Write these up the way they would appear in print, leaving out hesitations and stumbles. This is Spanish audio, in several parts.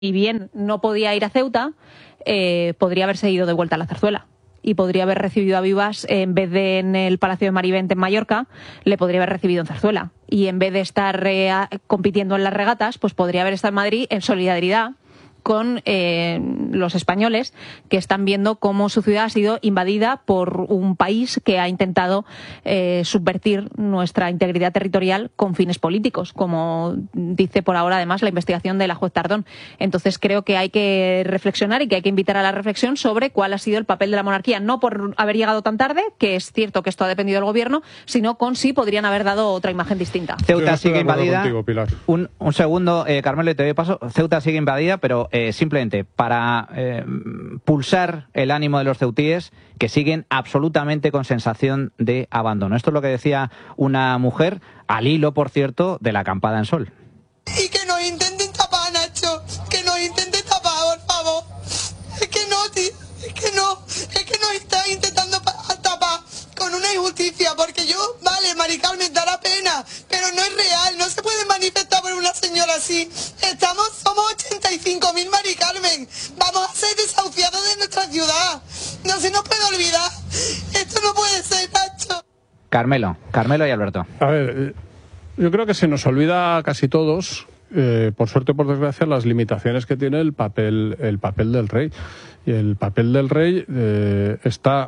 y bien no podía ir a Ceuta, podría haberse ido de vuelta a la Zarzuela. Y podría haber recibido a Vivas, en vez de en el Palacio de Marivent en Mallorca, le podría haber recibido en Zarzuela. Y en vez de estar compitiendo en las regatas, pues podría haber estado en Madrid en solidaridad con los españoles, que están viendo cómo su ciudad ha sido invadida por un país que ha intentado subvertir nuestra integridad territorial con fines políticos, como dice por ahora además la investigación de la juez Tardón. Entonces creo que hay que reflexionar y que hay que invitar a la reflexión sobre cuál ha sido el papel de la monarquía, no por haber llegado tan tarde, que es cierto que esto ha dependido del gobierno, sino con si podrían haber dado otra imagen distinta. Ceuta sigue invadida. Un segundo, Carmelo, y te doy paso. Ceuta sigue invadida, pero simplemente para pulsar el ánimo de los ceutíes, que siguen absolutamente con sensación de abandono. Esto es lo que decía una mujer, al hilo, por cierto, de la acampada en Sol. Y que nos intenten tapar, Nacho, que nos intenten tapar, por favor. Es que no, tío, es que nos está intentando tapar con una injusticia, porque yo, vale, Mari Carmen, da la pena, pero no es real, no se puede manifestar por una señora así. Somos 85.000 Mari Carmen, vamos a ser desahuciados de nuestra ciudad, no se nos puede olvidar, esto no puede ser, Nacho. Carmelo y Alberto. A ver, yo creo que se nos olvida a casi todos, por suerte o por desgracia, las limitaciones que tiene el papel del rey. Y el papel del rey está,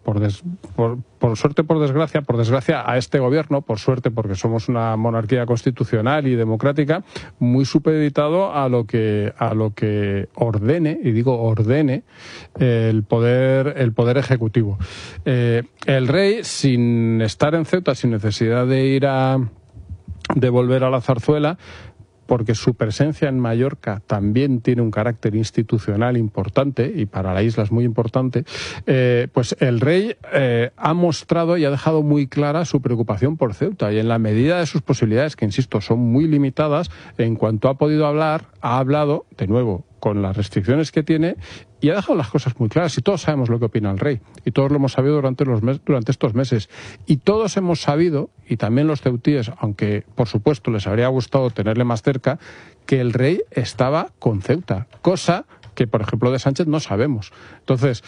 por suerte o por desgracia a este gobierno, por suerte porque somos una monarquía constitucional y democrática, muy supeditado a lo que ordene, y digo ordene, el poder ejecutivo. El rey, sin estar en Ceuta, sin necesidad de volver a la Zarzuela, porque su presencia en Mallorca también tiene un carácter institucional importante, y para la isla es muy importante, pues el rey ha mostrado y ha dejado muy clara su preocupación por Ceuta, y en la medida de sus posibilidades, que insisto, son muy limitadas, en cuanto ha podido hablar, ha hablado, de nuevo, con las restricciones que tiene, y ha dejado las cosas muy claras, y todos sabemos lo que opina el rey, y todos lo hemos sabido durante estos meses, y todos hemos sabido, y también los ceutíes, aunque por supuesto les habría gustado tenerle más cerca, que el rey estaba con Ceuta, cosa que por ejemplo de Sánchez no sabemos. Entonces,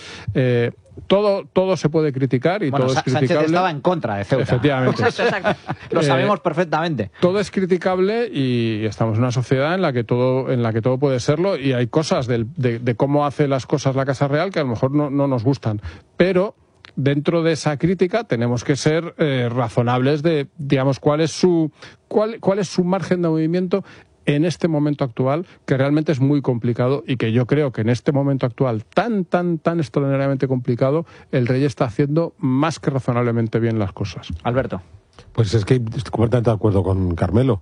todo se puede criticar y todo es criticable. Sánchez estaba en contra de Ceuta. Efectivamente. Exacto. Lo sabemos perfectamente. Todo es criticable y estamos en una sociedad en la que todo puede serlo, y hay cosas de cómo hace las cosas la Casa Real que a lo mejor no nos gustan. Pero dentro de esa crítica tenemos que ser razonables de, digamos, cuál es su margen de movimiento en este momento actual, que realmente es muy complicado, y que yo creo que en este momento actual tan extraordinariamente complicado, el rey está haciendo más que razonablemente bien las cosas. Alberto. Pues es que estoy completamente de acuerdo con Carmelo.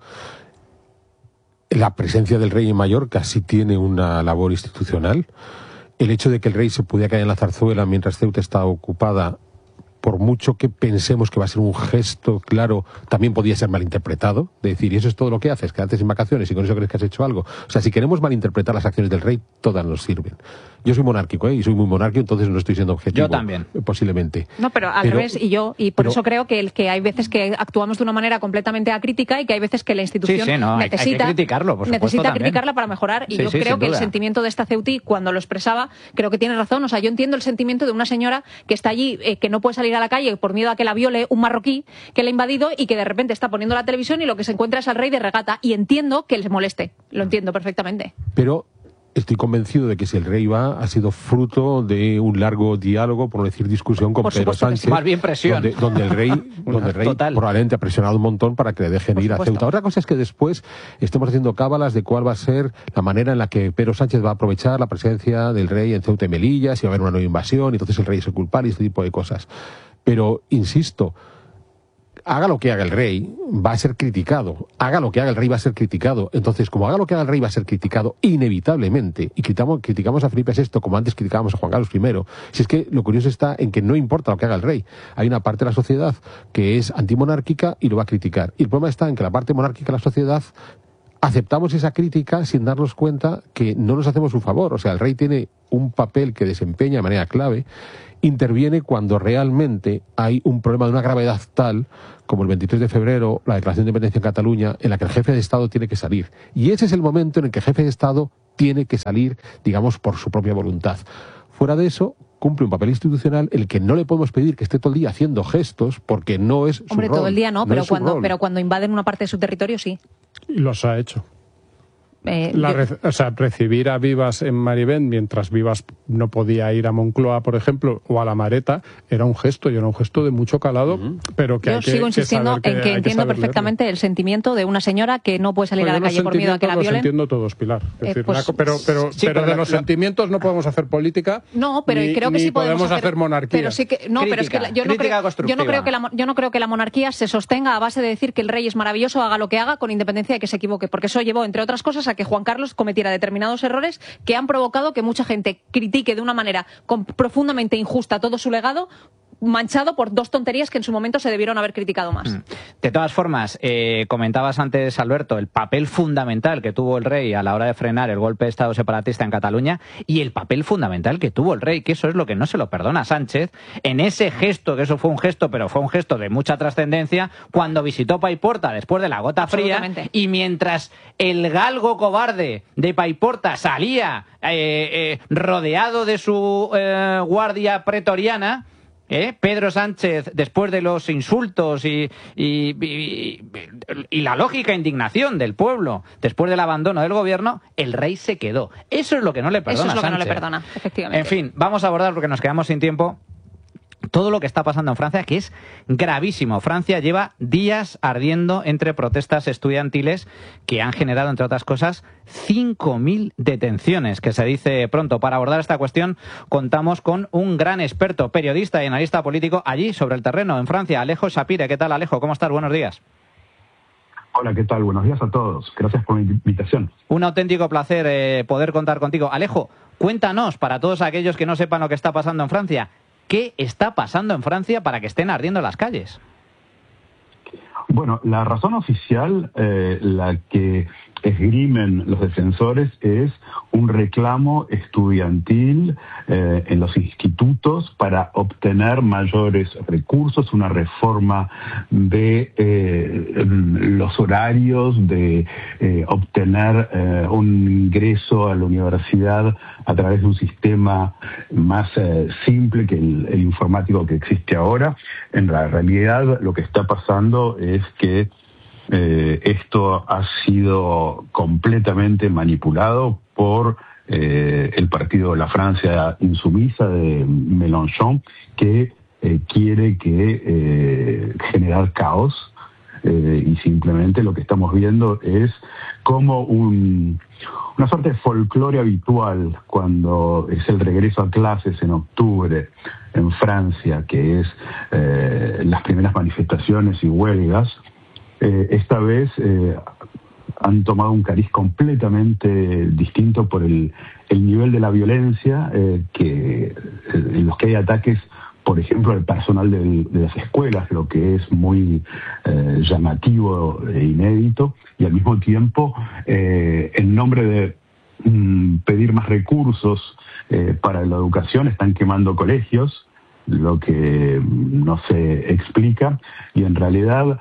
La presencia del rey en Mallorca sí tiene una labor institucional. El hecho de que el rey se pudiera quedar en la Zarzuela mientras Ceuta está ocupada, por mucho que pensemos que va a ser un gesto claro, también podría ser malinterpretado. De decir, y eso es todo lo que haces, quedarte sin vacaciones y con eso crees que has hecho algo. O sea, si queremos malinterpretar las acciones del rey, todas nos sirven. Yo soy monárquico, y soy muy monárquico, entonces no estoy siendo objetivo. Yo también. Posiblemente. No, pero al revés, y por eso creo que hay veces que actuamos de una manera completamente acrítica, y que hay veces que la institución necesita hay que criticarlo, por supuesto, necesita también criticarla para mejorar, y yo creo que el sentimiento de esta ceutí, cuando lo expresaba, creo que tiene razón. O sea, yo entiendo el sentimiento de una señora que está allí, que no puede salir a la calle por miedo a que la viole un marroquí que la ha invadido, y que de repente está poniendo la televisión y lo que se encuentra es al rey de regata, y entiendo que les moleste, lo entiendo perfectamente. Pero estoy convencido de que si el rey va, ha sido fruto de un largo diálogo, por no decir discusión, con Pedro Sánchez. Más bien presión. Donde el rey probablemente ha presionado un montón para que le dejen ir a Ceuta. Otra cosa es que después estemos haciendo cábalas de cuál va a ser la manera en la que Pedro Sánchez va a aprovechar la presencia del rey en Ceuta y Melilla, si va a haber una nueva invasión, y entonces el rey es el culpable y este tipo de cosas. Pero, insisto, haga lo que haga el rey, va a ser criticado. Haga lo que haga el rey, va a ser criticado. Entonces, como haga lo que haga el rey, va a ser criticado inevitablemente. Y criticamos a Felipe VI como antes criticábamos a Juan Carlos I. Si es que lo curioso está en que no importa lo que haga el rey. Hay una parte de la sociedad que es antimonárquica y lo va a criticar. Y el problema está en que la parte monárquica de la sociedad aceptamos esa crítica sin darnos cuenta que no nos hacemos un favor. O sea, el rey tiene un papel que desempeña de manera clave, interviene cuando realmente hay un problema de una gravedad tal como el 23 de febrero, la declaración de independencia en Cataluña, en la que el jefe de Estado tiene que salir. Y ese es el momento en el que el jefe de Estado tiene que salir, digamos, por su propia voluntad. Fuera de eso, cumple un papel institucional el que no le podemos pedir que esté todo el día haciendo gestos, porque no es su rol. Todo el día no, pero cuando invaden una parte de su territorio, sí. Y los ha hecho. Recibir a Vivas en Marivent mientras Vivas no podía ir a Moncloa, por ejemplo, o a La Mareta, era un gesto, y era un gesto de mucho calado, pero que yo sigo insistiendo en que entiendo perfectamente el sentimiento de una señora que no puede salir a la calle por miedo a que la violen. Los entiendo todos, Pilar. Es decir, pero de los sentimientos no podemos hacer política. No, pero creo que sí podemos hacer monarquía. Pero sí que, no, pero es que yo no creo que la monarquía se sostenga a base de decir que el rey es maravilloso, haga lo que haga, con independencia de que se equivoque, porque eso llevó, entre otras cosas, a que Juan Carlos cometiera determinados errores que han provocado que mucha gente critique de una manera profundamente injusta todo su legado, manchado por dos tonterías que en su momento se debieron haber criticado más. De todas formas, comentabas antes, Alberto, el papel fundamental que tuvo el rey a la hora de frenar el golpe de Estado separatista en Cataluña y el papel fundamental que tuvo el rey, que eso es lo que no se lo perdona a Sánchez, en ese gesto, que eso fue un gesto, pero fue un gesto de mucha trascendencia, cuando visitó Paiporta después de la gota fría, y mientras el galgo cobarde de Paiporta salía rodeado de su guardia pretoriana, Pedro Sánchez, después de los insultos y la lógica indignación del pueblo, después del abandono del gobierno, el rey se quedó. Eso es lo que no le perdona a Sánchez. Eso es lo que no le perdona, efectivamente. En fin, vamos a abordar, porque nos quedamos sin tiempo, todo lo que está pasando en Francia, que es gravísimo. Francia lleva días ardiendo entre protestas estudiantiles que han generado, entre otras cosas, 5.000 detenciones, que se dice pronto. Para abordar esta cuestión contamos con un gran experto, periodista y analista político allí sobre el terreno, en Francia, Alejo Shapire. ¿Qué tal, Alejo? ¿Cómo estás? Buenos días. Hola, ¿qué tal? Buenos días a todos. Gracias por la invitación. Un auténtico placer poder contar contigo. Alejo, cuéntanos, para todos aquellos que no sepan lo que está pasando en Francia, ¿qué está pasando en Francia para que estén ardiendo las calles? Bueno, la razón oficial, la que esgrimen los defensores, es un reclamo estudiantil en los institutos para obtener mayores recursos, una reforma de los horarios, de obtener un ingreso a la universidad a través de un sistema más simple que el informático que existe ahora. En la realidad, lo que está pasando es que esto ha sido completamente manipulado por el partido de la Francia insumisa de Mélenchon, que quiere generar caos, y simplemente lo que estamos viendo es como una suerte de folclore habitual cuando es el regreso a clases en octubre en Francia, que es las primeras manifestaciones y huelgas. Esta vez han tomado un cariz completamente distinto por el nivel de la violencia, en los que hay ataques, por ejemplo, al personal de las escuelas, lo que es muy llamativo e inédito, y al mismo tiempo, en nombre de pedir más recursos para la educación, están quemando colegios, lo que no se explica, y en realidad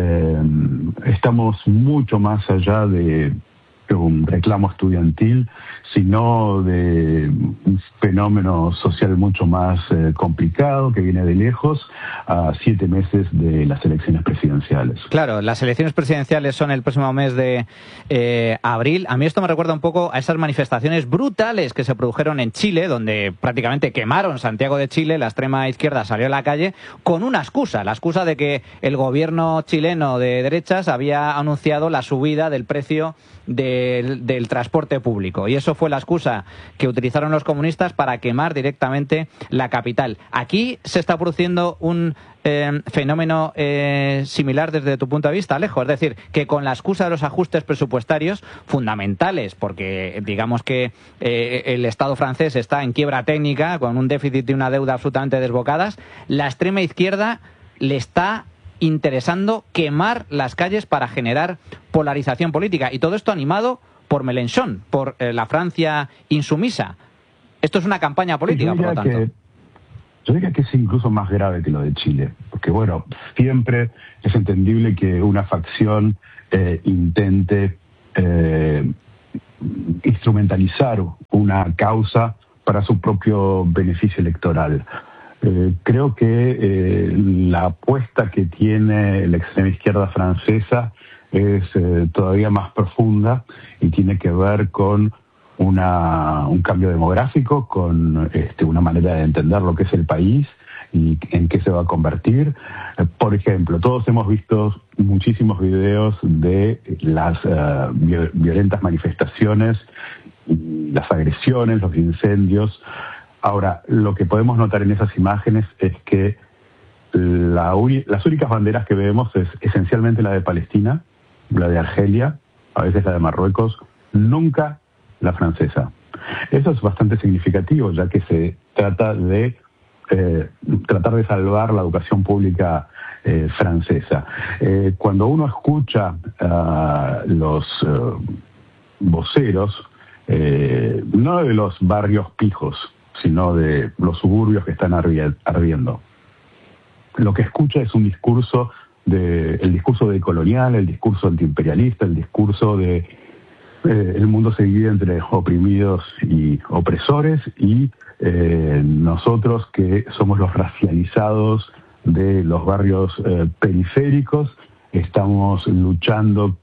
estamos mucho más allá de un reclamo estudiantil, sino de un fenómeno social mucho más complicado, que viene de lejos, a 7 meses de las elecciones presidenciales. Claro, las elecciones presidenciales son el próximo mes de abril. A mí esto me recuerda un poco a esas manifestaciones brutales que se produjeron en Chile, donde prácticamente quemaron Santiago de Chile. La extrema izquierda salió a la calle con una excusa, la excusa de que el gobierno chileno de derechas había anunciado la subida del precio del transporte público, y eso fue la excusa que utilizaron los comunistas para quemar directamente la capital. Aquí se está produciendo un fenómeno similar desde tu punto de vista, Alejo, es decir, que con la excusa de los ajustes presupuestarios fundamentales, porque digamos que el Estado francés está en quiebra técnica, con un déficit y una deuda absolutamente desbocadas, la extrema izquierda le está interesando quemar las calles para generar polarización política. Y todo esto animado por Mélenchon, por la Francia insumisa. Esto es una campaña política, por lo tanto. Yo diría que es incluso más grave que lo de Chile, porque bueno, siempre es entendible que una facción intente instrumentalizar una causa para su propio beneficio electoral. Creo que la apuesta que tiene la extrema izquierda francesa es todavía más profunda y tiene que ver con un cambio demográfico, con una manera de entender lo que es el país y en qué se va a convertir. Por ejemplo, todos hemos visto muchísimos videos de las violentas manifestaciones, las agresiones, los incendios. Ahora, lo que podemos notar en esas imágenes es que las únicas banderas que vemos es esencialmente la de Palestina, la de Argelia, a veces la de Marruecos, nunca la francesa. Eso es bastante significativo, ya que se trata de tratar de salvar la educación pública francesa. Cuando uno escucha a los voceros, no de los barrios pijos, sino de los suburbios que están ardiendo, lo que escucha es un discurso el discurso decolonial, el discurso antiimperialista, el discurso de el mundo se divide entre oprimidos y opresores, y nosotros que somos los racializados de los barrios periféricos estamos luchando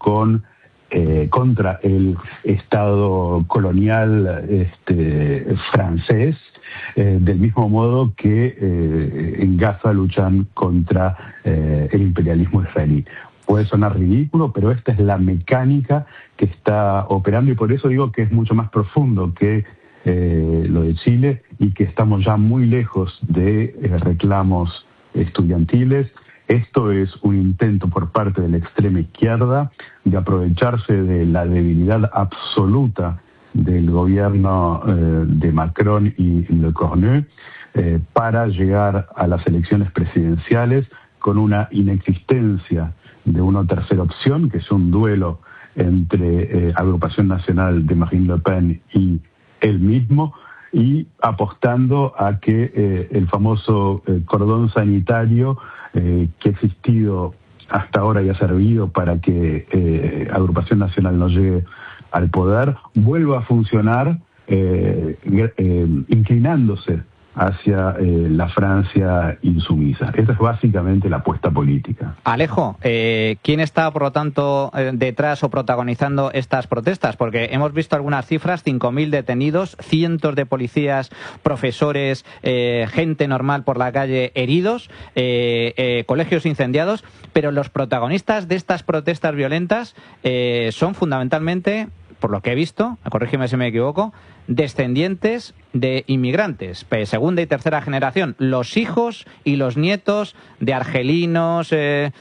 contra el Estado colonial francés, del mismo modo que en Gaza luchan contra el imperialismo israelí. Puede sonar ridículo, pero esta es la mecánica que está operando, y por eso digo que es mucho más profundo que lo de Chile, y que estamos ya muy lejos de reclamos estudiantiles. Esto es un intento por parte de la extrema izquierda de aprovecharse de la debilidad absoluta del gobierno de Macron y Le Cornu para llegar a las elecciones presidenciales con una inexistencia de una tercera opción, que es un duelo entre Agrupación Nacional de Marine Le Pen y él mismo, y apostando a que el famoso cordón sanitario que ha existido hasta ahora y ha servido para que Agrupación Nacional no llegue al poder, vuelva a funcionar inclinándose hacia la Francia insumisa. Esa es básicamente la apuesta política. Alejo, ¿quién está, por lo tanto, detrás o protagonizando estas protestas? Porque hemos visto algunas cifras, 5.000 detenidos, cientos de policías, profesores, gente normal por la calle heridos, colegios incendiados, pero los protagonistas de estas protestas violentas son fundamentalmente, por lo que he visto, corrígeme si me equivoco, descendientes de inmigrantes, segunda y tercera generación, los hijos y los nietos de argelinos,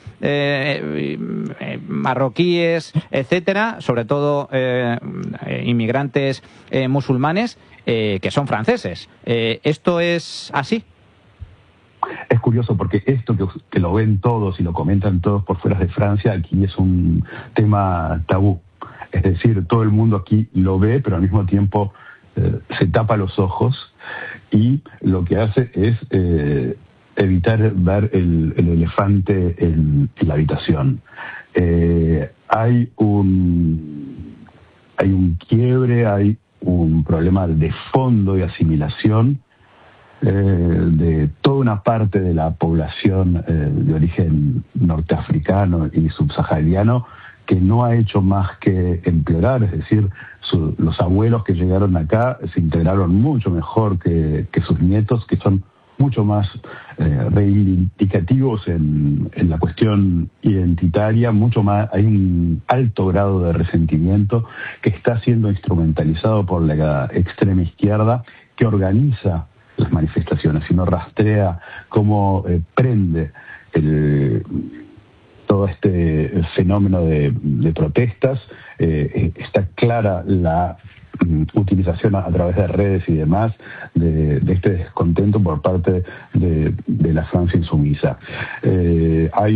marroquíes, etcétera, sobre todo inmigrantes musulmanes que son franceses. ¿Esto es así? Es curioso porque esto que lo ven todos y lo comentan todos por fuera de Francia, aquí es un tema tabú. Es decir, todo el mundo aquí lo ve, pero al mismo tiempo se tapa los ojos, y lo que hace es evitar ver el elefante en la habitación. Hay un quiebre, hay un problema de fondo de asimilación de toda una parte de la población de origen norteafricano y subsahariano, que no ha hecho más que empeorar. Es decir, los abuelos que llegaron acá se integraron mucho mejor que sus nietos, que son mucho más reivindicativos en la cuestión identitaria, mucho más. Hay un alto grado de resentimiento que está siendo instrumentalizado por la extrema izquierda, que organiza las manifestaciones y no rastrea cómo prende todo este fenómeno de protestas. Está clara la utilización a través de redes y demás de este descontento por parte de la Francia insumisa. Hay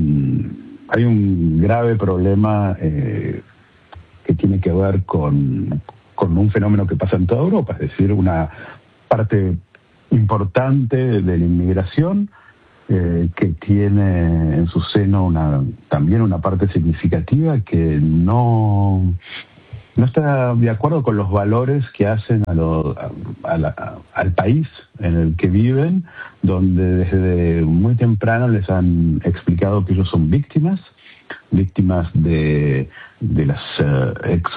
un grave problema que tiene que ver con un fenómeno que pasa en toda Europa, es decir, una parte importante de la inmigración que tiene en su seno también una parte significativa que no está de acuerdo con los valores que hacen al país en el que viven, donde desde muy temprano les han explicado que ellos son víctimas de las ex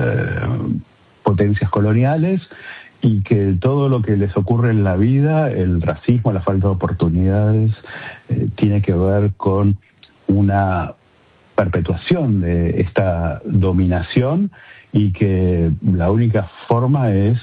potencias coloniales, y que todo lo que les ocurre en la vida, el racismo, la falta de oportunidades, tiene que ver con una perpetuación de esta dominación, y que la única forma es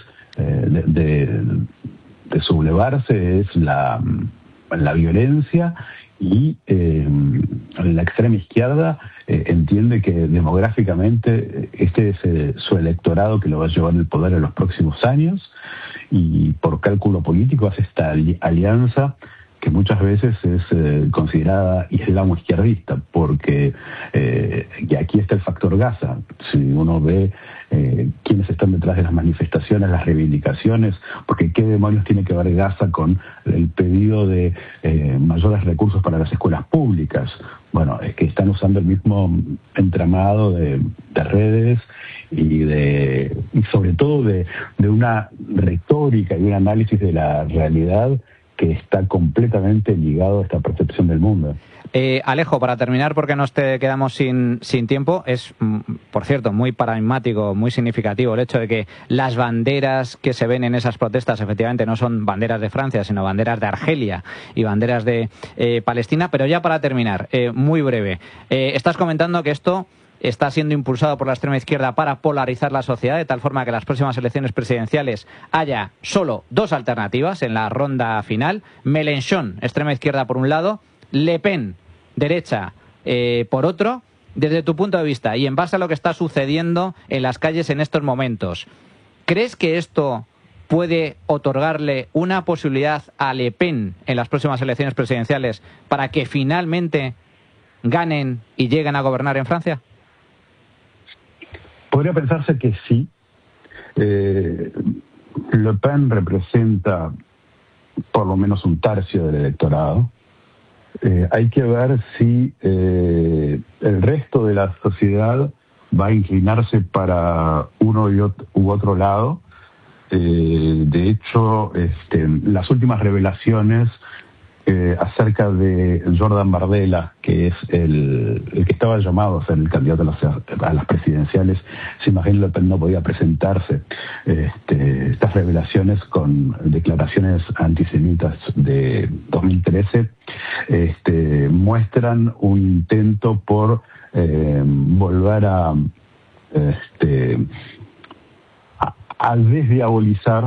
de sublevarse es la violencia, y la extrema izquierda entiende que demográficamente este es su electorado que lo va a llevar el poder en los próximos años, y por cálculo político hace esta alianza que muchas veces es considerada islamo-izquierdista, porque y aquí está el factor Gaza. Si uno ve quiénes están detrás de las manifestaciones, las reivindicaciones, porque qué demonios tiene que ver Gaza con el pedido de mayores recursos para las escuelas públicas. Bueno, es que están usando el mismo entramado de redes y sobre todo de una retórica y un análisis de la realidad que está completamente ligado a esta percepción del mundo. Alejo, para terminar, porque nos quedamos sin tiempo, es, por cierto, muy paradigmático, muy significativo el hecho de que las banderas que se ven en esas protestas efectivamente no son banderas de Francia, sino banderas de Argelia y banderas de Palestina. Pero ya para terminar, muy breve, estás comentando que esto está siendo impulsado por la extrema izquierda para polarizar la sociedad, de tal forma que en las próximas elecciones presidenciales haya solo dos alternativas en la ronda final: Mélenchon, extrema izquierda por un lado, Le Pen, derecha, por otro. Desde tu punto de vista y en base a lo que está sucediendo en las calles en estos momentos, ¿crees que esto puede otorgarle una posibilidad a Le Pen en las próximas elecciones presidenciales para que finalmente ganen y lleguen a gobernar en Francia? Podría pensarse que sí. Le Pen representa por lo menos un tercio del electorado. Hay que ver si el resto de la sociedad va a inclinarse para uno u otro lado. De hecho, las últimas revelaciones acerca de Jordan Bardella, que es el que estaba llamado a ser el candidato a las presidenciales, si Marine Le Pen no podía presentarse, estas revelaciones con declaraciones antisemitas de 2013 muestran un intento por volver a desdiabolizar,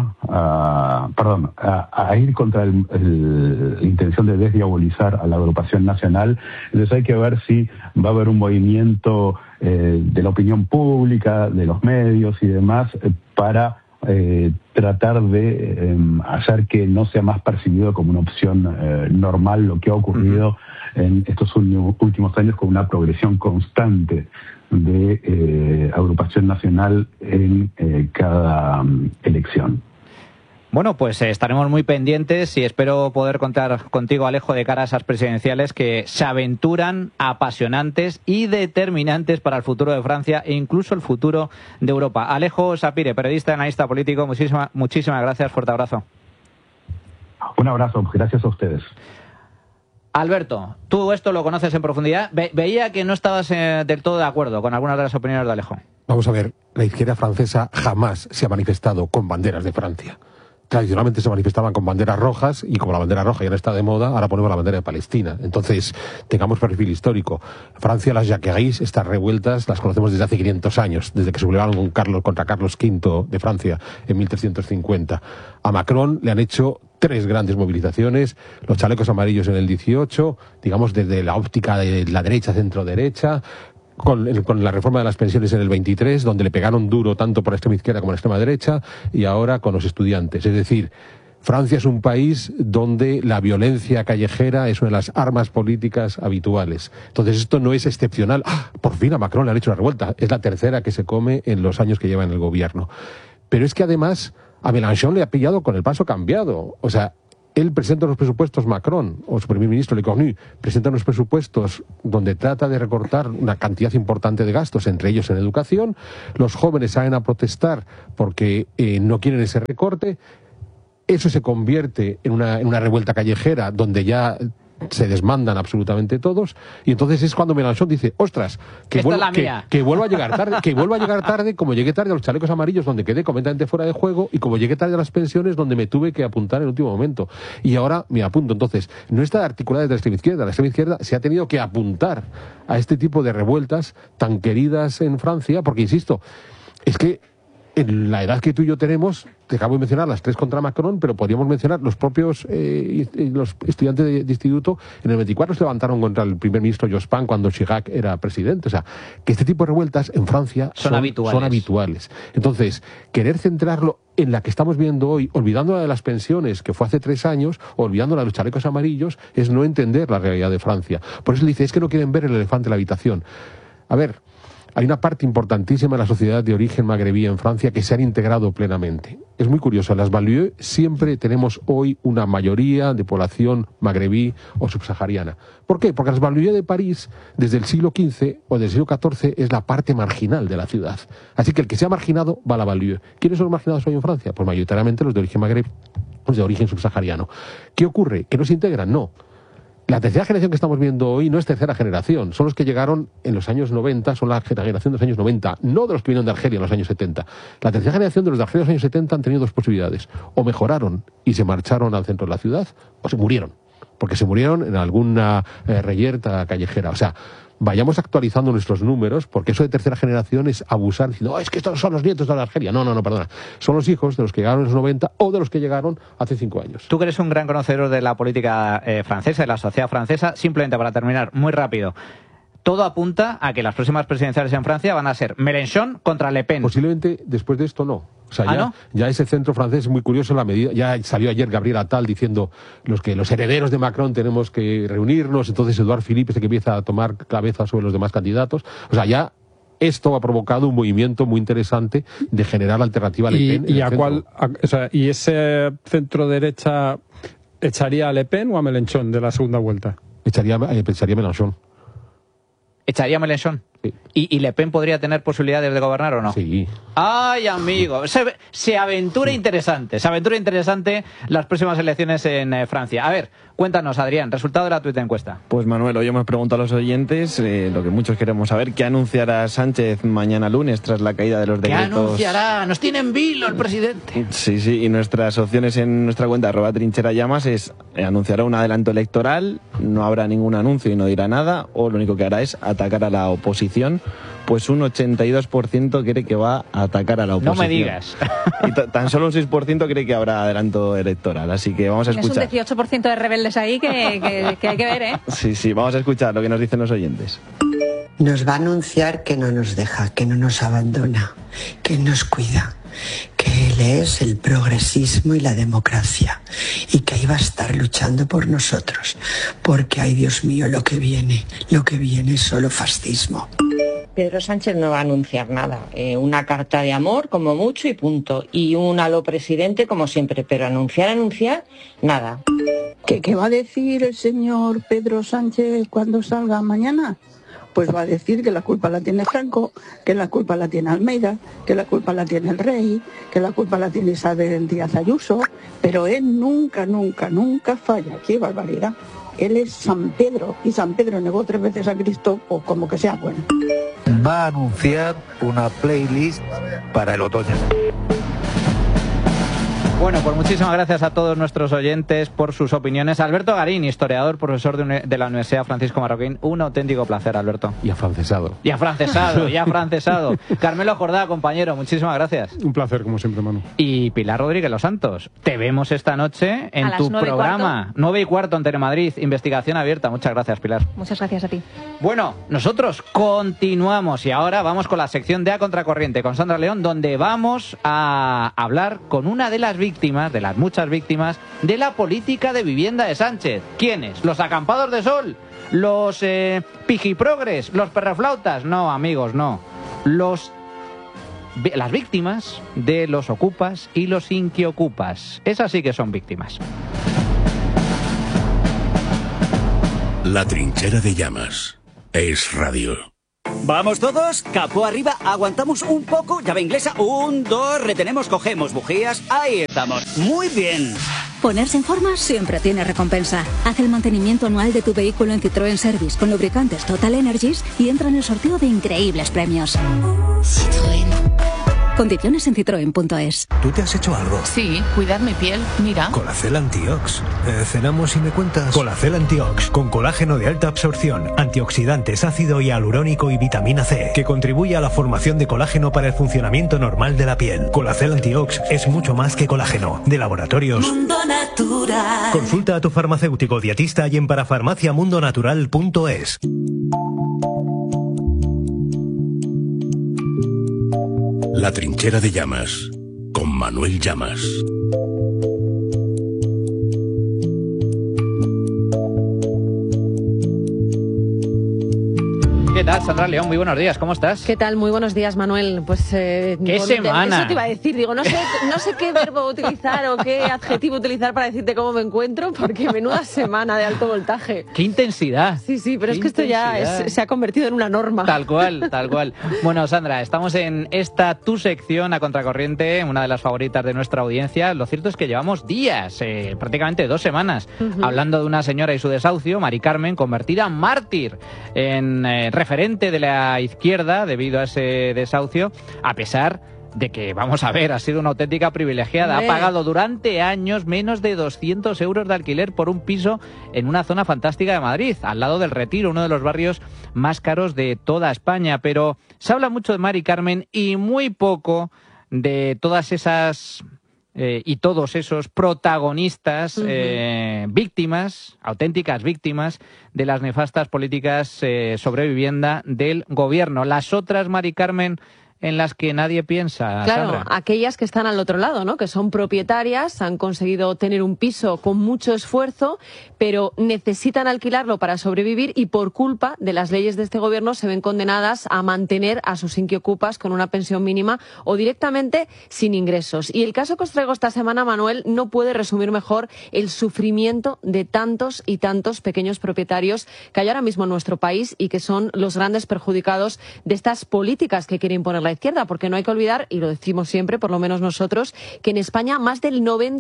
a ir contra la intención de desdiabolizar a la agrupación nacional. Entonces hay que ver si va a haber un movimiento de la opinión pública, de los medios y demás, para tratar de hacer que no sea más percibido como una opción normal lo que ha ocurrido en estos últimos años, con una progresión constante de agrupación nacional en cada elección. Bueno, pues estaremos muy pendientes y espero poder contar contigo, Alejo, de cara a esas presidenciales que se aventuran, apasionantes y determinantes para el futuro de Francia e incluso el futuro de Europa. Alejo Sapire, periodista y analista político, muchísimas gracias, fuerte abrazo. Un abrazo, gracias a ustedes. Alberto, tú esto lo conoces en profundidad. Veía que no estabas del todo de acuerdo con algunas de las opiniones de Alejo. Vamos a ver, la izquierda francesa jamás se ha manifestado con banderas de Francia. Tradicionalmente se manifestaban con banderas rojas, y como la bandera roja ya no está de moda, ahora ponemos la bandera de Palestina. Entonces, tengamos perfil histórico. Francia, las Jacqueries, estas revueltas, las conocemos desde hace 500 años, desde que se sublevaron contra Carlos V de Francia en 1350. A Macron le han hecho 3 grandes movilizaciones, los chalecos amarillos en el 18, digamos desde la óptica de la derecha, centro-derecha, con la reforma de las pensiones en el 23, donde le pegaron duro tanto por la extrema izquierda como la extrema derecha, y ahora con los estudiantes. Es decir, Francia es un país donde la violencia callejera es una de las armas políticas habituales. Entonces esto no es excepcional. ¡Ah! Por fin a Macron le han hecho una revuelta. Es la tercera que se come en los años que lleva en el gobierno. Pero es que además a Mélenchon le ha pillado con el paso cambiado. O sea, él presenta unos presupuestos, Macron, o su primer ministro, Le Cornu, presenta unos presupuestos donde trata de recortar una cantidad importante de gastos, entre ellos en educación. Los jóvenes salen a protestar porque no quieren ese recorte. Eso se convierte en una revuelta callejera donde ya se desmandan absolutamente todos, y entonces es cuando Mélenchon dice, ostras, que vuelva a llegar tarde, como llegué tarde a los chalecos amarillos, donde quedé completamente fuera de juego, y como llegué tarde a las pensiones, donde me tuve que apuntar en el último momento, y ahora me apunto. Entonces, no está articulada desde la extrema izquierda se ha tenido que apuntar a este tipo de revueltas tan queridas en Francia, porque insisto, es que en la edad que tú y yo tenemos, te acabo de mencionar las 3 contra Macron, pero podríamos mencionar los propios los estudiantes de instituto. En el 24 se levantaron contra el primer ministro Jospin cuando Chirac era presidente. O sea, que este tipo de revueltas en Francia son habituales. Entonces, querer centrarlo en la que estamos viendo hoy, olvidando la de las pensiones, que fue hace 3 años, olvidando la de los chalecos amarillos, es no entender la realidad de Francia. Por eso le dice, es que no quieren ver el elefante en la habitación. A ver, hay una parte importantísima de la sociedad de origen magrebí en Francia que se han integrado plenamente. Es muy curioso, en las banlieues siempre tenemos hoy una mayoría de población magrebí o subsahariana. ¿Por qué? Porque las banlieues de París, desde el siglo XV o del siglo XIV, es la parte marginal de la ciudad. Así que el que sea marginado va a la banlieue. ¿Quiénes son los marginados hoy en Francia? Pues mayoritariamente los de origen magrebí, los de origen subsahariano. ¿Qué ocurre? ¿Que no se integran? No. La tercera generación que estamos viendo hoy no es tercera generación, son los que llegaron en los años 90, son la generación de los años 90, no de los que vinieron de Argelia en los años 70. La tercera generación de los de Argelia en los años 70 han tenido 2 posibilidades, o mejoraron y se marcharon al centro de la ciudad, o se murieron, porque se murieron en alguna reyerta callejera. O sea, vayamos actualizando nuestros números, porque eso de tercera generación es abusar, diciendo, es que estos son los nietos de la Argelia. No, perdona. Son los hijos de los que llegaron en los 90 o de los que llegaron hace 5 años. Tú que eres un gran conocedor de la política francesa, de la sociedad francesa, simplemente para terminar, muy rápido. Todo apunta a que las próximas presidenciales en Francia van a ser Mélenchon contra Le Pen. Posiblemente después de esto no. O sea, ya ese centro francés es muy curioso en la medida. Ya salió ayer Gabriel Attal diciendo los herederos de Macron tenemos que reunirnos. Entonces Edouard Philippe es el que empieza a tomar cabeza sobre los demás candidatos. O sea, ya esto ha provocado un movimiento muy interesante de generar la alternativa a Le Pen. ¿Y ese centro derecha echaría a Le Pen o a Mélenchon de la segunda vuelta? Echaría a Mélenchon. ¿Echaría a Mélenchon? Sí. ¿Y Le Pen podría tener posibilidades de gobernar o no? Sí. ¡Ay, amigo! Se aventura interesante. Se aventura interesante las próximas elecciones en Francia. A ver, cuéntanos, Adrián, resultado de la tuita encuesta. Pues Manuel, hoy hemos preguntado a los oyentes lo que muchos queremos saber. ¿Qué anunciará Sánchez mañana lunes tras la caída de los decretos? ¿Qué anunciará? ¡Nos tiene en vilo el presidente! Sí, y nuestras opciones en nuestra cuenta @trincherallamas es anunciará un adelanto electoral, no habrá ningún anuncio y no dirá nada, o lo único que hará es atacar a la oposición. Pues un 82% cree que va a atacar a la oposición. No me digas. Y tan solo un 6% cree que habrá adelanto electoral. Así que vamos a escuchar. Es un 18% de rebeldes ahí que hay que ver, ¿eh? Sí, vamos a escuchar lo que nos dicen los oyentes. Nos va a anunciar que no nos deja, que no nos abandona, que nos cuida, que él es el progresismo y la democracia y que ahí va a estar luchando por nosotros, porque, ay Dios mío, lo que viene es solo fascismo. Pedro Sánchez no va a anunciar nada, una carta de amor como mucho y punto, y un aló presidente como siempre, pero anunciar, nada. ¿Qué va a decir el señor Pedro Sánchez cuando salga mañana? Pues va a decir que la culpa la tiene Franco, que la culpa la tiene Almeida, que la culpa la tiene el rey, que la culpa la tiene Isabel Díaz Ayuso, pero él nunca falla. ¡Qué barbaridad! Él es San Pedro, y San Pedro negó 3 veces a Cristo, o como que sea bueno. Va a anunciar una playlist para el otoño. Bueno, pues muchísimas gracias a todos nuestros oyentes por sus opiniones. Alberto Garín, historiador, profesor de la Universidad Francisco Marroquín. Un auténtico placer, Alberto. Y afrancesado. Carmelo Jordá, compañero, muchísimas gracias. Un placer, como siempre, Manu. Y Pilar Rodríguez Los Santos, te vemos esta noche en tu programa 9:15 en Telemadrid, Investigación Abierta. Muchas gracias, Pilar. Muchas gracias a ti. Bueno, nosotros continuamos y ahora vamos con la sección de A Contracorriente con Sandra León, donde vamos a hablar con una de las víctimas, de las muchas víctimas, de la política de vivienda de Sánchez. ¿Quiénes? ¿Los acampados de sol? ¿Los pijiprogres? ¿Los perraflautas? No, amigos, no. Las víctimas de los ocupas y los inquiocupas. Esas sí que son víctimas. La Trinchera de Llamas. Es radio. ¿Vamos todos? Capó arriba, aguantamos un poco, llave inglesa, 1, 2, retenemos, cogemos bujías, ahí estamos. Muy bien. Ponerse en forma siempre tiene recompensa. Haz el mantenimiento anual de tu vehículo en Citroën Service con lubricantes Total Energies y entra en el sorteo de increíbles premios. Citroën. Condiciones en citroen.es. ¿Tú te has hecho algo? Sí, cuidar mi piel, mira. Colacel Antiox. Cenamos y me cuentas. Colacel Antiox, con colágeno de alta absorción, antioxidantes, ácido hialurónico y vitamina C, que contribuye a la formación de colágeno para el funcionamiento normal de la piel. Colacel Antiox es mucho más que colágeno. De Laboratorios Mundo Natural. Consulta a tu farmacéutico dietista y en parafarmaciamundonatural.es. La Trinchera de Llamas, con Manuel Llamas. ¿Qué tal, Sandra León? Muy buenos días, ¿cómo estás? ¿Qué tal? Muy buenos días, Manuel. Pues ¿qué semana? Eso te iba a decir, digo, no sé qué verbo utilizar o qué adjetivo utilizar para decirte cómo me encuentro, porque menuda semana de alto voltaje. ¡Qué intensidad! Sí, pero es que esto ya se ha convertido en una norma. Tal cual. Bueno, Sandra, estamos en esta tu sección A Contracorriente, una de las favoritas de nuestra audiencia. Lo cierto es que llevamos días, prácticamente 2 semanas, hablando de una señora y su desahucio, Mari Carmen, convertida en mártir, en referente de la izquierda debido a ese desahucio, a pesar de que, vamos a ver, ha sido una auténtica privilegiada. Ha pagado durante años menos de 200 euros de alquiler por un piso en una zona fantástica de Madrid, al lado del Retiro, uno de los barrios más caros de toda España. Pero se habla mucho de Mari Carmen y muy poco de todas esas y todos esos protagonistas, víctimas, auténticas víctimas de las nefastas políticas sobre vivienda del gobierno. Las otras, Mari Carmen, en las que nadie piensa. Claro, Sandra. aquellas que están al otro lado, ¿no? Que son propietarias, han conseguido tener un piso con mucho esfuerzo, pero necesitan alquilarlo para sobrevivir y por culpa de las leyes de este gobierno se ven condenadas a mantener a sus inquiocupas con una pensión mínima o directamente sin ingresos. Y el caso que os traigo esta semana, Manuel, no puede resumir mejor el sufrimiento de tantos y tantos pequeños propietarios que hay ahora mismo en nuestro país y que son los grandes perjudicados de estas políticas que quiere imponer la izquierda, porque no hay que olvidar, y lo decimos siempre, por lo menos nosotros, que en España más del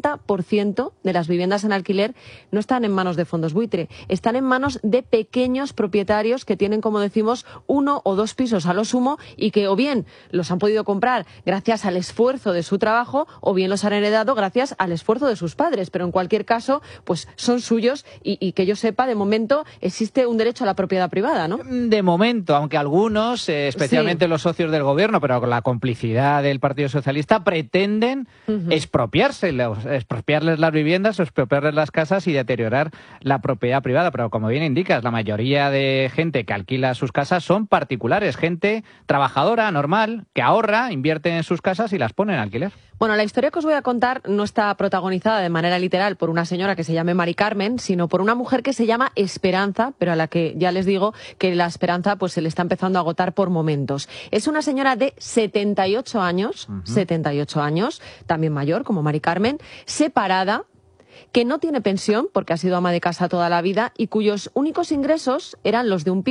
90% de las viviendas en alquiler no están en manos de fondos buitre, están en manos de pequeños propietarios que tienen, como decimos, 1 o 2 pisos a lo sumo y que o bien los han podido comprar gracias al esfuerzo de su trabajo o bien los han heredado gracias al esfuerzo de sus padres, pero en cualquier caso, pues son suyos y que yo sepa, de momento existe un derecho a la propiedad privada, ¿no? De momento, aunque algunos, especialmente los socios del gobierno, pero con la complicidad del Partido Socialista, pretenden expropiarles las viviendas, expropiarles las casas y deteriorar la propiedad privada. Pero como bien indicas, la mayoría de gente que alquila sus casas son particulares, gente trabajadora, normal, que ahorra, invierte en sus casas y las pone en alquiler. Bueno, la historia que os voy a contar no está protagonizada de manera literal por una señora que se llame Mari Carmen, sino por una mujer que se llama Esperanza, pero a la que ya les digo que la esperanza pues se le está empezando a agotar por momentos. Es una señora de 78 años, 78 años, también mayor como Mari Carmen, separada, que no tiene pensión porque ha sido ama de casa toda la vida y cuyos únicos ingresos eran los de un piso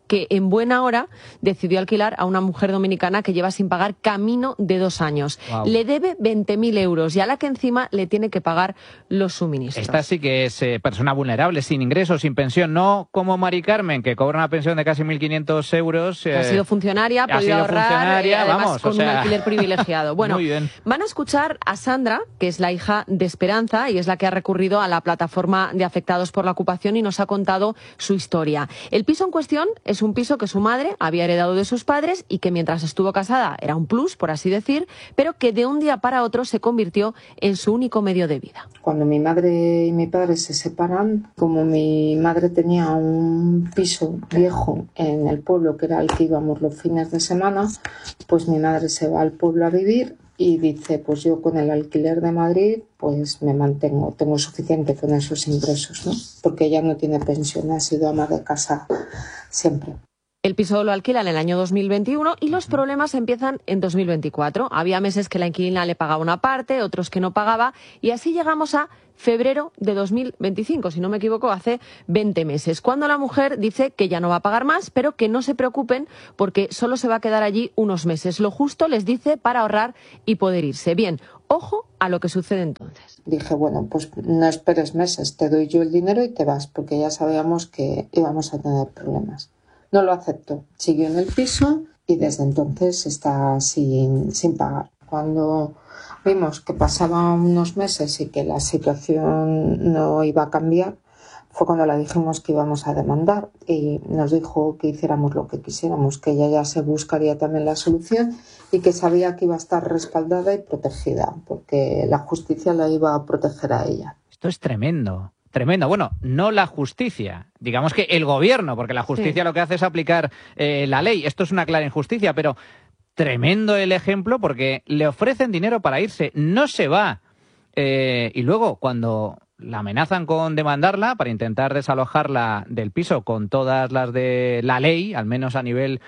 que en buena hora decidió alquilar a una mujer dominicana que lleva sin pagar camino de 2 años. Wow. Le debe 20.000 euros y a la que encima le tiene que pagar los suministros. Esta sí que es persona vulnerable, sin ingresos, sin pensión, no como Mari Carmen, que cobra una pensión de casi 1.500 euros. Ha sido funcionaria, ha podido ahorrar, además vamos, con un alquiler privilegiado. Bueno, muy bien. Van a escuchar a Sandra, que es la hija de Esperanza y es la que ha recurrido a la plataforma de afectados por la ocupación y nos ha contado su historia. El piso en cuestión es un piso que su madre había heredado de sus padres y que mientras estuvo casada era un plus, por así decir, pero que de un día para otro se convirtió en su único medio de vida. Cuando mi madre y mi padre se separan, como mi madre tenía un piso viejo en el pueblo que era al que íbamos los fines de semana, pues mi madre se va al pueblo a vivir y dice, pues yo con el alquiler de Madrid pues me mantengo, tengo suficiente con esos ingresos, ¿no? Porque ella no tiene pensión, ha sido ama de casa siempre. El piso lo alquila en el año 2021 y los problemas empiezan en 2024. Había meses que la inquilina le pagaba una parte, otros que no pagaba, y así llegamos a febrero de 2025, si no me equivoco, hace 20 meses, cuando la mujer dice que ya no va a pagar más, pero que no se preocupen porque solo se va a quedar allí unos meses. Lo justo, les dice, para ahorrar y poder irse. Bien, ojo a lo que sucede entonces. Dije, bueno, pues no esperes meses, te doy yo el dinero y te vas, porque ya sabíamos que íbamos a tener problemas. No lo aceptó, siguió en el piso y desde entonces está sin pagar. Cuando vimos que pasaban unos meses y que la situación no iba a cambiar, fue cuando le dijimos que íbamos a demandar y nos dijo que hiciéramos lo que quisiéramos, que ella ya se buscaría también la solución y que sabía que iba a estar respaldada y protegida, porque la justicia la iba a proteger a ella. Esto es tremendo. Tremendo. Bueno, no la justicia, digamos que el gobierno, porque la justicia lo que hace es aplicar la ley. Esto es una clara injusticia, pero tremendo el ejemplo porque le ofrecen dinero para irse, no se va. Y luego, cuando la amenazan con demandarla para intentar desalojarla del piso con todas las de la ley, al menos a nivel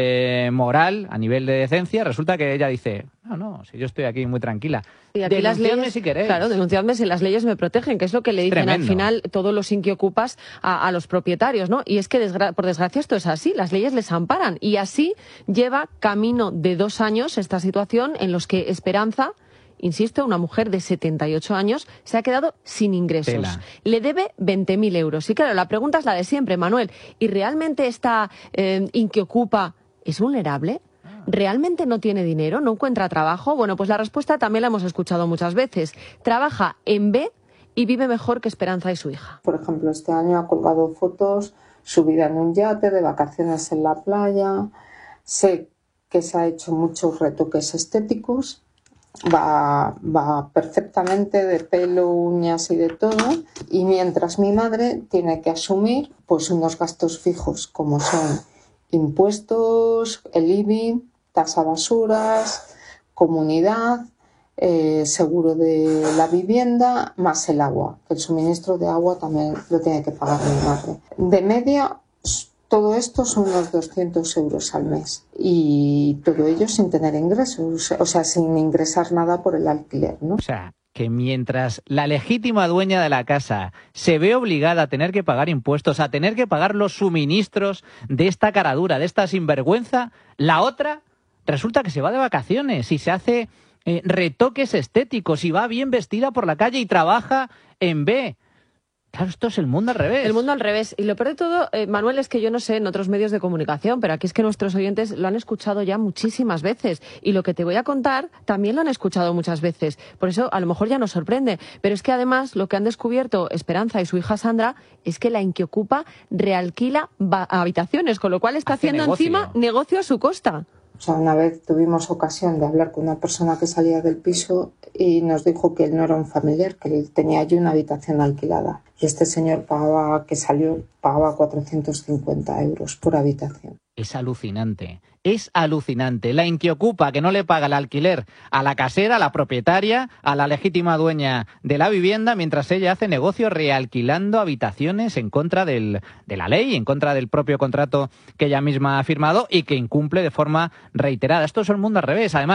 moral, a nivel de decencia, resulta que ella dice, no, si yo estoy aquí muy tranquila. Y aquí denunciadme leyes, si queréis. Claro, denunciadme si las leyes me protegen, que es lo que le dicen tremendo. Al final todos los inquiocupas a los propietarios, ¿no? Y es que, por desgracia, esto es así, las leyes les amparan. Y así lleva camino de 2 años esta situación en los que Esperanza, insisto, una mujer de 78 años, se ha quedado sin ingresos. Tela. Le debe 20.000 euros. Y claro, la pregunta es la de siempre, Manuel. ¿Y realmente esta inquiocupa es vulnerable? ¿Realmente no tiene dinero? ¿No encuentra trabajo? Bueno, pues la respuesta también la hemos escuchado muchas veces. Trabaja en B y vive mejor que Esperanza y su hija. Por ejemplo, este año ha colgado fotos, subida en un yate, de vacaciones en la playa. Sé que se ha hecho muchos retoques estéticos. Va perfectamente de pelo, uñas y de todo. Y mientras mi madre tiene que asumir pues unos gastos fijos como son impuestos, el IBI, tasa basuras, comunidad, seguro de la vivienda, más el agua. El suministro de agua también lo tiene que pagar mi madre. De media, todo esto son unos 200 euros al mes. Y todo ello sin tener ingresos, o sea, sin ingresar nada por el alquiler, ¿no? O sea, que mientras la legítima dueña de la casa se ve obligada a tener que pagar impuestos, a tener que pagar los suministros de esta caradura, de esta sinvergüenza, la otra resulta que se va de vacaciones y se hace retoques estéticos y va bien vestida por la calle y trabaja en B. Claro, esto es el mundo al revés. El mundo al revés. Y lo peor de todo, Manuel, es que yo no sé en otros medios de comunicación, pero aquí es que nuestros oyentes lo han escuchado ya muchísimas veces. Y lo que te voy a contar también lo han escuchado muchas veces. Por eso a lo mejor ya nos sorprende. Pero es que además lo que han descubierto Esperanza y su hija Sandra es que la inquiocupa realquila habitaciones, con lo cual está haciendo encima negocio a su costa. O sea, una vez tuvimos ocasión de hablar con una persona que salía del piso y nos dijo que él no era un familiar, que él tenía allí una habitación alquilada. Y este señor pagaba 450 euros por habitación. Es alucinante, es alucinante. La inquiocupa que no le paga el alquiler a la casera, a la propietaria, a la legítima dueña de la vivienda, mientras ella hace negocio realquilando habitaciones en contra de la ley, en contra del propio contrato que ella misma ha firmado y que incumple de forma reiterada. Esto es el mundo al revés. Además,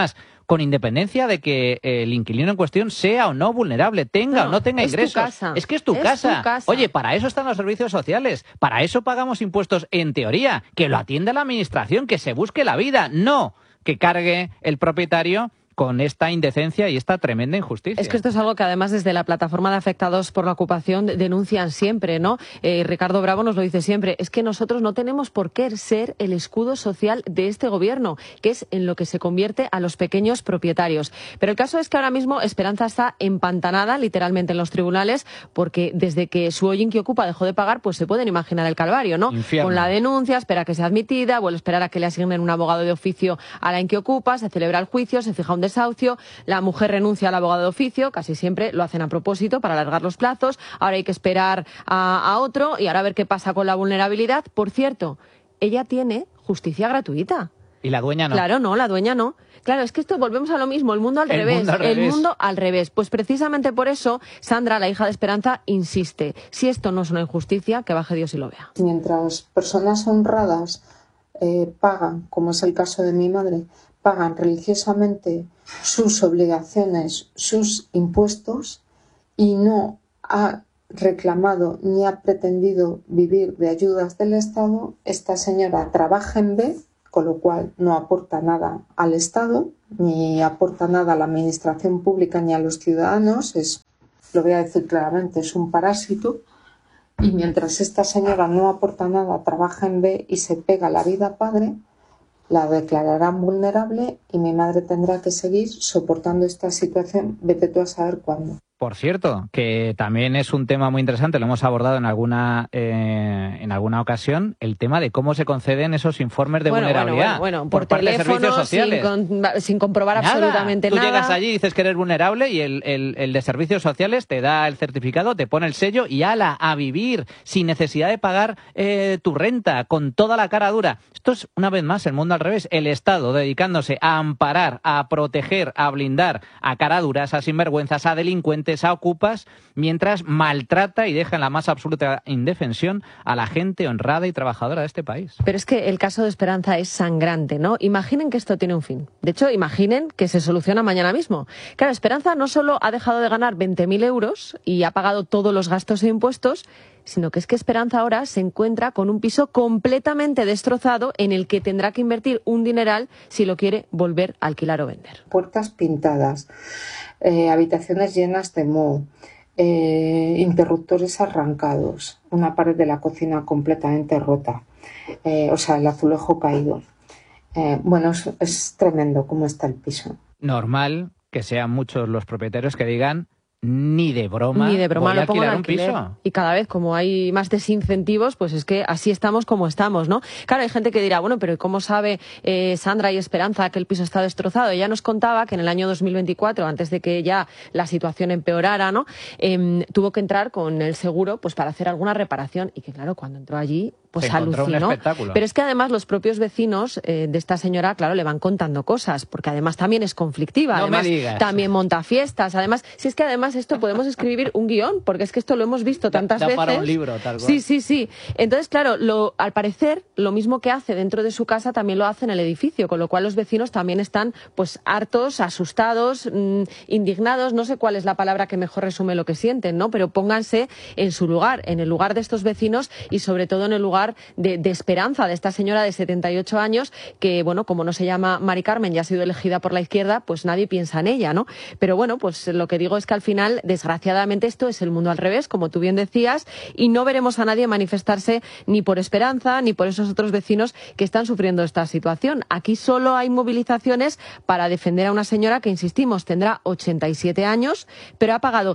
con independencia de que el inquilino en cuestión sea o no vulnerable, tenga o no tenga ingresos. Es que es tu casa. Oye, para eso están los servicios sociales, para eso pagamos impuestos en teoría, que lo atienda la administración, que se busque la vida, no que cargue el propietario con esta indecencia y esta tremenda injusticia. Es que esto es algo que además desde la plataforma de afectados por la ocupación denuncian siempre, ¿no? Ricardo Bravo nos lo dice siempre, es que nosotros no tenemos por qué ser el escudo social de este gobierno, que es en lo que se convierte a los pequeños propietarios. Pero el caso es que ahora mismo Esperanza está empantanada literalmente en los tribunales, porque desde que su hoy Inquiocupa dejó de pagar, pues se pueden imaginar el calvario, ¿no? Infierno. Con la denuncia, espera a que sea admitida, vuelve a esperar a que le asignen un abogado de oficio a la Inquiocupa, se celebra el juicio, se fija un desahucio, la mujer renuncia al abogado de oficio, casi siempre lo hacen a propósito para alargar los plazos, ahora hay que esperar a otro y ahora a ver qué pasa con la vulnerabilidad. Por cierto, ella tiene justicia gratuita. ¿Y la dueña no? Claro, no, la dueña no. Claro, es que esto volvemos a lo mismo, el mundo al revés. El mundo al revés. Pues precisamente por eso Sandra, la hija de Esperanza, insiste. Si esto no es una injusticia, que baje Dios y lo vea. Mientras personas honradas pagan, como es el caso de mi madre, pagan religiosamente sus obligaciones, sus impuestos y no ha reclamado ni ha pretendido vivir de ayudas del Estado, esta señora trabaja en B, con lo cual no aporta nada al Estado, ni aporta nada a la administración pública ni a los ciudadanos, lo voy a decir claramente, es un parásito. Y mientras esta señora no aporta nada, trabaja en B y se pega la vida padre, la declararán vulnerable y mi madre tendrá que seguir soportando esta situación, vete tú a saber cuándo. Por cierto, que también es un tema muy interesante, lo hemos abordado en alguna ocasión, el tema de cómo se conceden esos informes de vulnerabilidad por parte de teléfono, servicios sociales. sin comprobar absolutamente nada. Tú llegas allí y dices que eres vulnerable y el de servicios sociales te da el certificado, te pone el sello y ala, a vivir, sin necesidad de pagar tu renta, con toda la cara dura. Esto es, una vez más, el mundo al revés. El Estado dedicándose a amparar, a proteger, a blindar a cara duras, a sinvergüenzas, a delincuentes, a ocupas, mientras maltrata y deja en la más absoluta indefensión a la gente honrada y trabajadora de este país. Pero es que el caso de Esperanza es sangrante, ¿no? Imaginen que esto tiene un fin. De hecho, imaginen que se soluciona mañana mismo. Claro, Esperanza no solo ha dejado de ganar 20.000 euros y ha pagado todos los gastos e impuestos, sino que es que Esperanza ahora se encuentra con un piso completamente destrozado en el que tendrá que invertir un dineral si lo quiere volver a alquilar o vender. Puertas pintadas, habitaciones llenas de moho, interruptores arrancados, una pared de la cocina completamente rota, el azulejo caído. Es tremendo cómo está el piso. Normal que sean muchos los propietarios que digan ni de broma voy a lo pongo en alquilar un alquiler. piso. Y cada vez, como hay más desincentivos, pues es que así estamos como estamos, ¿no? Claro, hay gente que dirá, bueno, pero ¿cómo sabe Sandra y Esperanza que el piso está destrozado? Ella nos contaba que en el año 2024, antes de que ya la situación empeorara, ¿no? Tuvo que entrar con el seguro pues para hacer alguna reparación y que, claro, cuando entró allí pues alucinó. Pero es que además los propios vecinos de esta señora, claro, le van contando cosas, porque además también es conflictiva, no además me digas. También monta fiestas, además, si es que además esto podemos escribir un guión, porque es que esto lo hemos visto tantas veces. Para un libro, tal cual. Sí. Entonces, claro, al parecer, lo mismo que hace dentro de su casa también lo hace en el edificio, con lo cual los vecinos también están pues hartos, asustados, indignados, no sé cuál es la palabra que mejor resume lo que sienten, ¿no? Pero pónganse en su lugar, en el lugar de estos vecinos y sobre todo en el lugar de Esperanza, de esta señora de 78 años que, bueno, como no se llama Mari Carmen y ha sido elegida por la izquierda, pues nadie piensa en ella, ¿no? Pero bueno, pues lo que digo es que al final, desgraciadamente, esto es el mundo al revés, como tú bien decías, y no veremos a nadie manifestarse ni por Esperanza ni por esos otros vecinos que están sufriendo esta situación. Aquí solo hay movilizaciones para defender a una señora que, insistimos, tendrá 87 años, pero ha pagado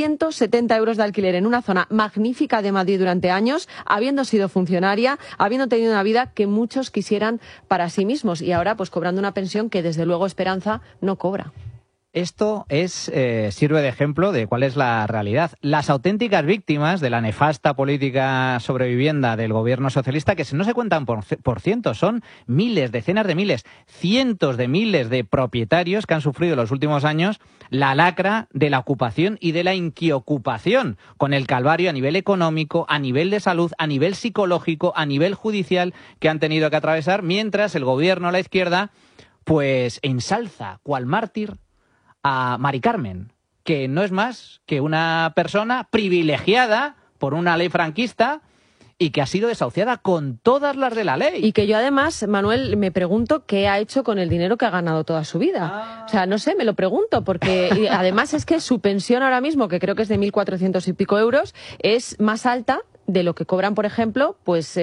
170 euros de alquiler en una zona magnífica de Madrid durante años, habiendo sido funcionaria, habiendo tenido una vida que muchos quisieran para sí mismos y ahora pues cobrando una pensión que desde luego Esperanza no cobra. Esto sirve de ejemplo de cuál es la realidad. Las auténticas víctimas de la nefasta política sobre vivienda del gobierno socialista, que no se cuentan por cientos, son miles, decenas de miles, cientos de miles de propietarios que han sufrido en los últimos años la lacra de la ocupación y de la inquiocupación, con el calvario a nivel económico, a nivel de salud, a nivel psicológico, a nivel judicial que han tenido que atravesar, mientras el gobierno, la izquierda, pues ensalza cual mártir a Mari Carmen, que no es más que una persona privilegiada por una ley franquista y que ha sido desahuciada con todas las de la ley. Y que yo además, Manuel, me pregunto qué ha hecho con el dinero que ha ganado toda su vida. O sea, no sé, me lo pregunto, porque además es que su pensión ahora mismo, que creo que es de 1.400 y pico euros, es más alta de lo que cobran, por ejemplo, pues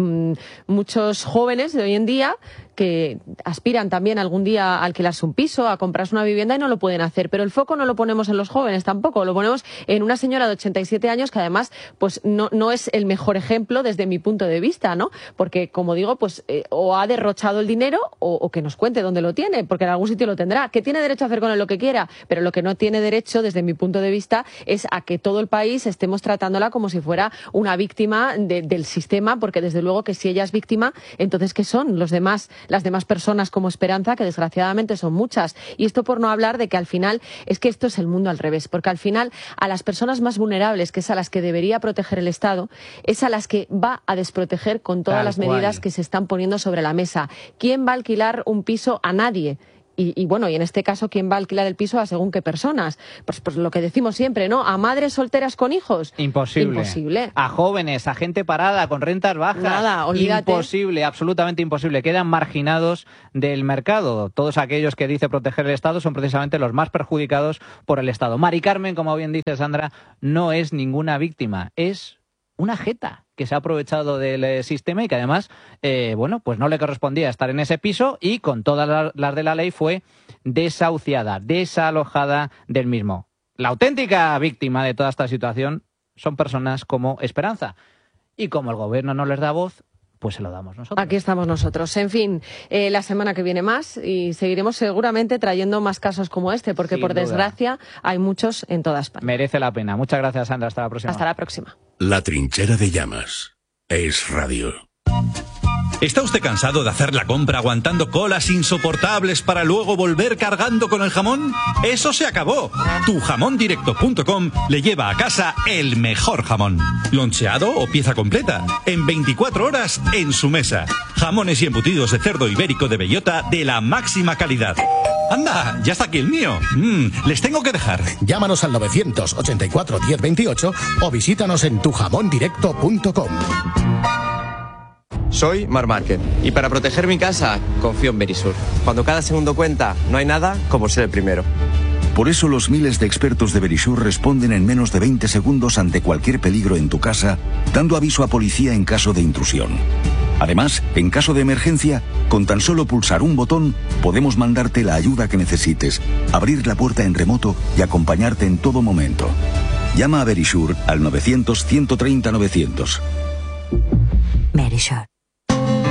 muchos jóvenes de hoy en día que aspiran también algún día a alquilarse un piso, a comprarse una vivienda y no lo pueden hacer. Pero el foco no lo ponemos en los jóvenes tampoco, lo ponemos en una señora de 87 años que además pues no es el mejor ejemplo desde mi punto de vista, ¿no? Porque, como digo, pues o ha derrochado el dinero o que nos cuente dónde lo tiene, porque en algún sitio lo tendrá. Que tiene derecho a hacer con él lo que quiera, pero lo que no tiene derecho, desde mi punto de vista, es a que todo el país estemos tratándola como si fuera una víctima del sistema, porque desde luego que si ella es víctima, entonces ¿qué son las demás personas como Esperanza, que desgraciadamente son muchas? Y esto por no hablar de que al final es que esto es el mundo al revés, porque al final a las personas más vulnerables, que es a las que debería proteger el Estado, es a las que va a desproteger con todas las medidas que se están poniendo sobre la mesa. ¿Quién va a alquilar un piso? A nadie. Y bueno, y en este caso, ¿quién va a alquilar el piso a según qué personas? Pues lo que decimos siempre, ¿no? ¿A madres solteras con hijos? Imposible. A jóvenes, a gente parada, con rentas bajas. Nada, olvídate. Imposible, absolutamente imposible. Quedan marginados del mercado. Todos aquellos que dice proteger el Estado son precisamente los más perjudicados por el Estado. Mari Carmen, como bien dice Sandra, no es ninguna víctima, es una jeta que se ha aprovechado del sistema y que además, pues no le correspondía estar en ese piso y con todas las de la ley fue desahuciada, desalojada del mismo. La auténtica víctima de toda esta situación son personas como Esperanza. Y como el gobierno no les da voz, pues se lo damos nosotros. Aquí estamos nosotros. En fin, la semana que viene más y seguiremos seguramente trayendo más casos como este, porque por desgracia hay muchos en toda España. Merece la pena. Muchas gracias, Sandra. Hasta la próxima. Hasta la próxima. La Trinchera de Llamas. Es radio. ¿Está usted cansado de hacer la compra aguantando colas insoportables para luego volver cargando con el jamón? ¡Eso se acabó! Tujamondirecto.com le lleva a casa el mejor jamón. Loncheado o pieza completa. En 24 horas en su mesa. Jamones y embutidos de cerdo ibérico de bellota de la máxima calidad. ¡Anda! ¡Ya está aquí el mío! Les tengo que dejar. Llámanos al 984 1028 o visítanos en tujamondirecto.com. Soy Marc Márquez y para proteger mi casa confío en Verisur. Cuando cada segundo cuenta, no hay nada como ser el primero. Por eso los miles de expertos de Verisur responden en menos de 20 segundos ante cualquier peligro en tu casa, dando aviso a policía en caso de intrusión. Además, en caso de emergencia, con tan solo pulsar un botón, podemos mandarte la ayuda que necesites, abrir la puerta en remoto y acompañarte en todo momento. Llama a Verisur al 900 130 900. Verisur.